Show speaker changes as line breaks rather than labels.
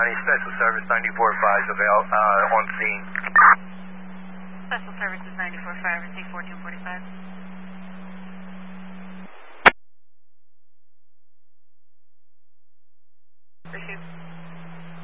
County, Special Service 94-5 on scene.
Special Services 94-5, receive 1445.